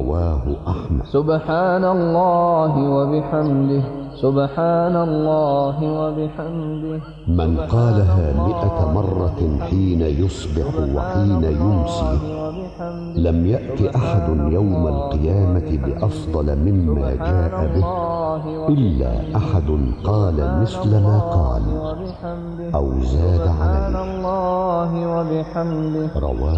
رواه أحمد. سبحان الله وبحمده، سبحان الله وبحمده. من قالها 100 مرة حين يصبح وحين يمسي لم يأت أحد يوم القيامة بأفضل مما جاء به إلا أحد قال مثل ما قال أو زاد عليه. رواه